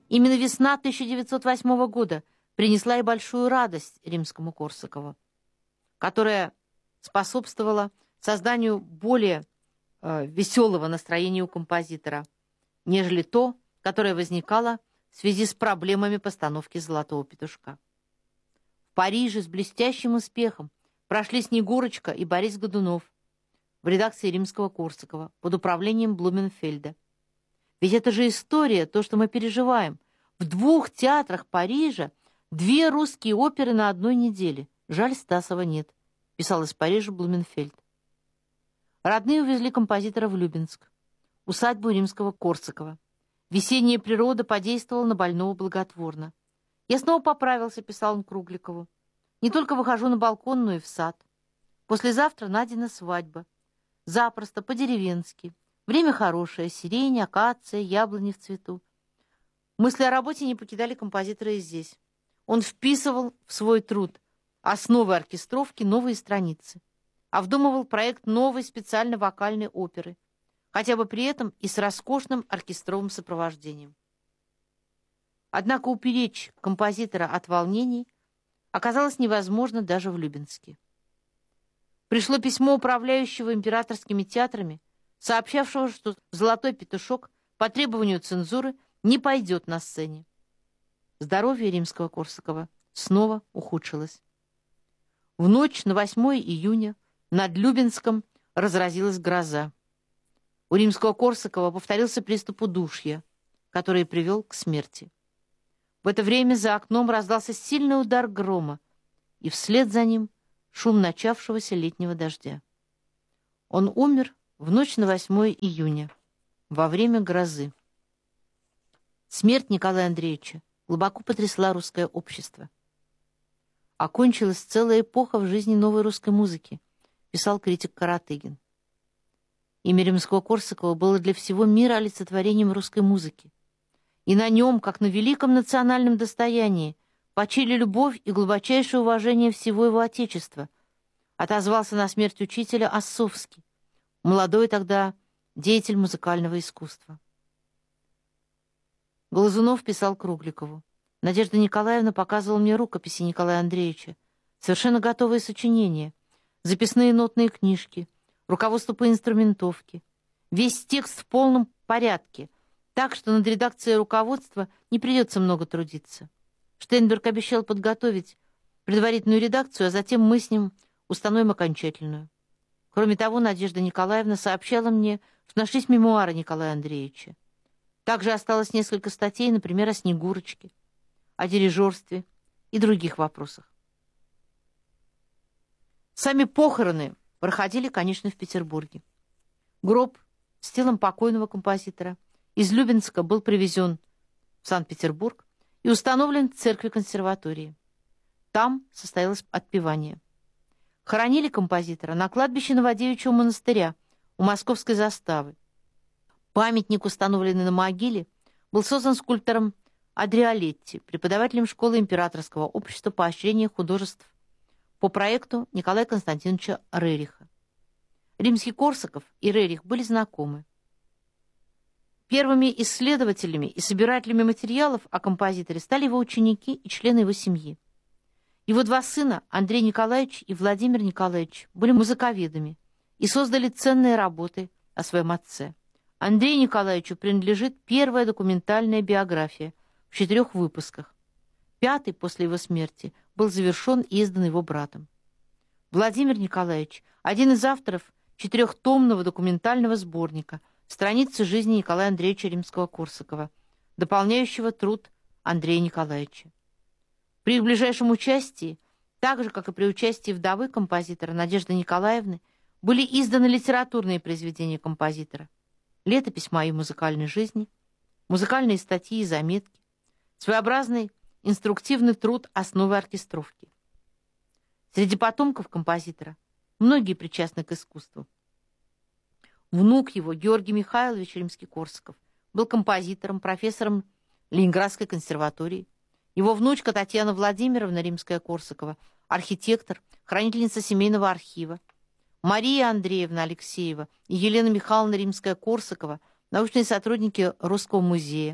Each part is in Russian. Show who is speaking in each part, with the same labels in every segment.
Speaker 1: Именно весна 1908 года принесла и большую радость римскому Корсакову, которая способствовала созданию более веселого настроения у композитора, нежели то, которое возникало в связи с проблемами постановки «Золотого петушка». В Париже с блестящим успехом прошли Снегурочка и Борис Годунов в редакции римского Корсакова под управлением Блуменфельда. Ведь это же история, то, что мы переживаем. В 2 театрах Парижа 2 русские оперы на одной неделе. Жаль, Стасова нет, писал из Парижа Блуменфельд. Родные увезли композитора в Любинск, усадьбу римского Корсакова. Весенняя природа подействовала на больного благотворно. «Я снова поправился», — писал он Кругликову. «Не только выхожу на балкон, но и в сад. Послезавтра Надина свадьба. Запросто, по-деревенски. Время хорошее, сирень, акация, яблони в цвету». Мысли о работе не покидали композитора и здесь. Он вписывал в свой труд основы оркестровки новые страницы, обдумывал проект новой специально вокальной оперы, хотя бы при этом и с роскошным оркестровым сопровождением. Однако уберечь композитора от волнений оказалось невозможно даже в Любинске. Пришло письмо управляющего императорскими театрами, сообщавшего, что «Золотой петушок» по требованию цензуры не пойдет на сцене. Здоровье римского Корсакова снова ухудшилось. В ночь на 8 июня над Любинском разразилась гроза. У римского Корсакова повторился приступ удушья, который привел к смерти. В это время за окном раздался сильный удар грома, и вслед за ним шум начавшегося летнего дождя. Он умер в ночь на 8 июня, во время грозы. Смерть Николая Андреевича глубоко потрясла русское общество. «Окончилась целая эпоха в жизни новой русской музыки», писал критик Каратыгин. Имя римского Корсакова было для всего мира олицетворением русской музыки. И на нем, как на великом национальном достоянии, почили любовь и глубочайшее уважение всего его отечества. Отозвался на смерть учителя Оссовский, молодой тогда деятель музыкального искусства. Глазунов писал Кругликову: «Надежда Николаевна показывала мне рукописи Николая Андреевича, совершенно готовые сочинения, записные нотные книжки, руководство по инструментовке. Весь текст в полном порядке, так что над редакцией руководства не придется много трудиться. Штейнберг обещал подготовить предварительную редакцию, а затем мы с ним установим окончательную. Кроме того, Надежда Николаевна сообщала мне, что нашлись мемуары Николая Андреевича. Также осталось несколько статей, например, о Снегурочке, о дирижерстве и других вопросах». Сами похороны проходили, конечно, в Петербурге. Гроб с телом покойного композитора из Любинска был привезен в Санкт-Петербург и установлен в церкви консерватории. Там состоялось отпевание. Хоронили композитора на кладбище Новодевичьего монастыря у Московской заставы. Памятник, установленный на могиле, был создан скульптором Адриолетти, преподавателем школы Императорского общества поощрения художеств по проекту Николая Константиновича Рериха. Римский Корсаков и Рерих были знакомы. Первыми исследователями и собирателями материалов о композиторе стали его ученики и члены его семьи. Его 2 сына, Андрей Николаевич и Владимир Николаевич, были музыковедами и создали ценные работы о своем отце. Андрею Николаевичу принадлежит первая документальная биография в 4 выпусках. 5-й после его смерти был завершен и издан его братом. Владимир Николаевич – один из авторов 4-томного документального сборника «Страницы жизни Николая Андреевича Римского-Корсакова», дополняющего труд Андрея Николаевича. При их ближайшем участии, так же, как и при участии вдовы композитора Надежды Николаевны, были изданы литературные произведения композитора: летопись моей музыкальной жизни, музыкальные статьи и заметки, своеобразный инструктивный труд «Основы оркестровки». Среди потомков композитора многие причастны к искусству. Внук его, Георгий Михайлович Римский-Корсаков, был композитором, профессором Ленинградской консерватории. Его внучка Татьяна Владимировна Римская-Корсакова, архитектор, хранительница семейного архива. Мария Андреевна Алексеева и Елена Михайловна Римская-Корсакова, научные сотрудники Русского музея.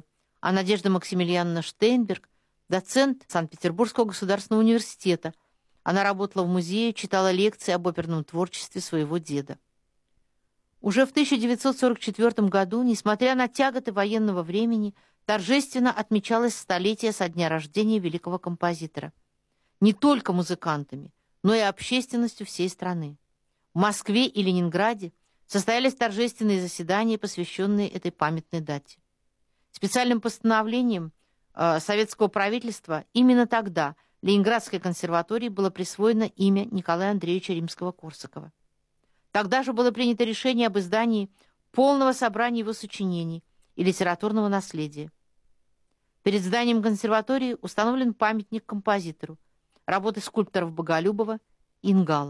Speaker 1: а Надежда Максимilianовна Штейнберг – доцент Санкт-Петербургского государственного университета. Она работала в музее, читала лекции об оперном творчестве своего деда. Уже в 1944 году, несмотря на тяготы военного времени, торжественно отмечалось столетие со дня рождения великого композитора. Не только музыкантами, но и общественностью всей страны. В Москве и Ленинграде состоялись торжественные заседания, посвященные этой памятной дате. Специальным постановлением советского правительства именно тогда Ленинградской консерватории было присвоено имя Николая Андреевича Римского-Корсакова. Тогда же было принято решение об издании полного собрания его сочинений и литературного наследия. Перед зданием консерватории установлен памятник композитору, работы скульпторов Боголюбова и Ингала.